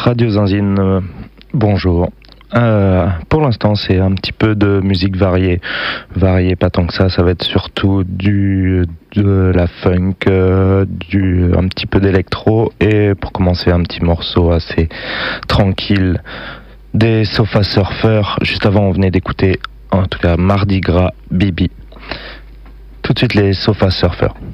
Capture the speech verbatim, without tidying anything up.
Radio Zinzine, euh, bonjour. Euh, pour l'instant, c'est un petit peu de musique variée. Variée, pas tant que ça, ça va être surtout du, de la funk, euh, du, un petit peu d'électro, et pour commencer, un petit morceau assez tranquille des Sofa Surfers. Juste avant, on venait d'écouter, en tout cas, Mardi Gras, Bibi. Tout de suite, les Sofa Surfers.